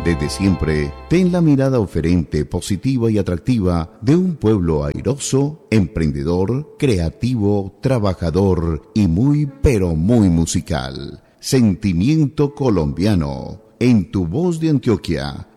Desde siempre, ten la mirada oferente, positiva y atractiva de un pueblo airoso, emprendedor, creativo, trabajador y muy pero muy musical. Sentimiento colombiano, en tu voz de Antioquia,